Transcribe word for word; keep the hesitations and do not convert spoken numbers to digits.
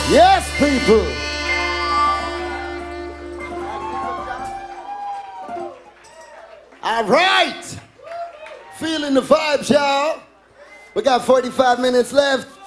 Yes, people. All right. Feeling the vibes, y'all. We got forty-five minutes left.